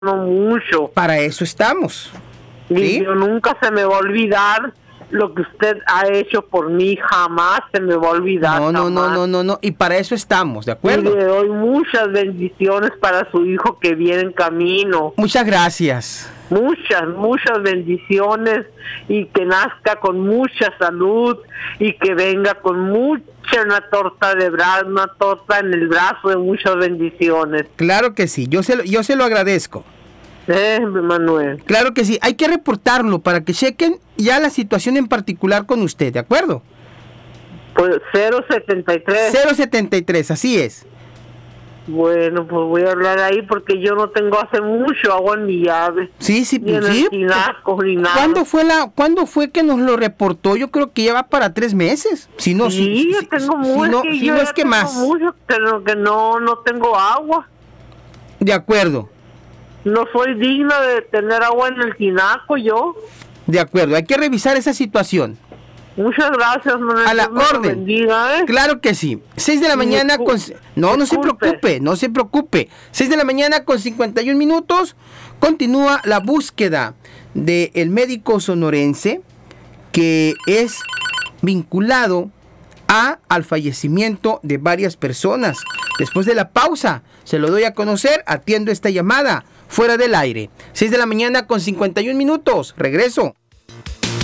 mucho. Para eso estamos. Y ¿Sí? yo nunca se me va a olvidar lo que usted ha hecho por mí, jamás se me va a olvidar. No. Y para eso estamos, ¿de Y acuerdo? le doy muchas bendiciones para su hijo que viene en camino. Muchas gracias. Muchas bendiciones, y que nazca con mucha salud y que venga con una torta una torta en el brazo de muchas bendiciones. Claro que sí, yo se lo agradezco. Manuel. Claro que sí, hay que reportarlo para que chequen ya la situación en particular con usted, ¿de acuerdo? Pues 073. 073, así es. Bueno, pues voy a hablar ahí porque yo no tengo hace mucho agua en mi llave. Sí, Ni en el tinaco, ni nada. ¿Cuándo fue que nos lo reportó? Yo creo que ya va para 3 meses. Si no, sí, yo tengo mucho. Si no es que más. Mucho, pero que no tengo agua. De acuerdo. No soy digna de tener agua en el tinaco yo. De acuerdo, hay que revisar esa situación. Muchas gracias, Manuel. A la Dios me orden. bendiga, ¿eh? Claro que sí. 6 de la mañana con... No se preocupe. 6 de la mañana con 51 minutos. Continúa la búsqueda del médico sonorense que es vinculado al fallecimiento de varias personas. Después de la pausa, se lo doy a conocer, atiendo esta llamada fuera del aire. 6 de la mañana con 51 minutos. Regreso.